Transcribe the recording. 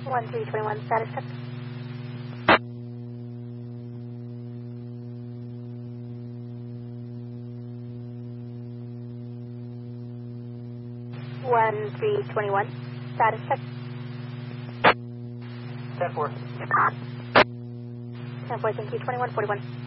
1321 status check. 1321 status check. 10-4. 10-4, thank you. 2141.